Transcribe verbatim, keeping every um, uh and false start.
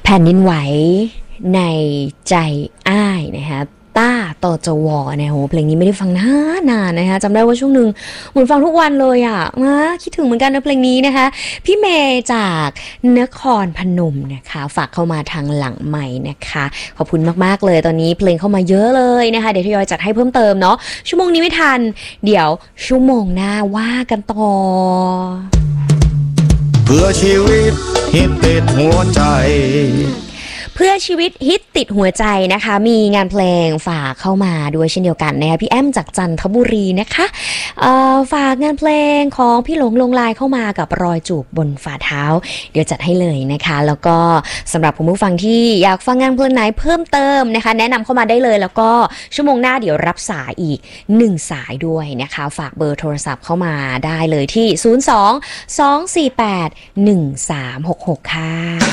แผ่นดินไหวในใจอ้ายนะคะต้าต่อจวเนี่ยโหเพลงนี้ไม่ได้ฟังนานานนะคะจำได้ว่าช่วงหนึ่งเหมือนฟังทุกวันเลยอ่ะมาคิดถึงเหมือนกันนะเพลงนี้นะคะพี่เมย์จากนครพนมนะคะฝากเข้ามาทางหลังใหม่นะคะขอบคุณมากๆเลยตอนนี้เพลงเข้ามาเยอะเลยนะคะเดี๋ยวทยอยจัดให้เพิ่มเติมเนาะชั่วโมงนี้ไม่ทันเดี๋ยวชั่วโมงหน้าว่ากันต่อเพื่อชีวิตฮิตติดหัวใจเพื่อชีวิตฮิตติดหัวใจนะคะมีงานเพลงฝากเข้ามาด้วยเช่นเดียวกันนะคะพี่แอมจากจันทบุรีนะคะฝากงานเพลงของพี่หลงลงลายเข้ามากับรอยจูบบนฝ่าเท้าเดี๋ยวจัดให้เลยนะคะแล้วก็สำหรับคุณผู้ฟังที่อยากฟังงานเพลงไหนเพิ่มเติมนะคะแนะนำเข้ามาได้เลยแล้วก็ชั่วโมงหน้าเดี๋ยวรับสายอีกหนึ่งสายด้วยนะคะฝากเบอร์โทรศัพท์เข้ามาได้เลยที่ศูนย์ สอง สอง สี่ แปด หนึ่ง สาม หก หกค่ะ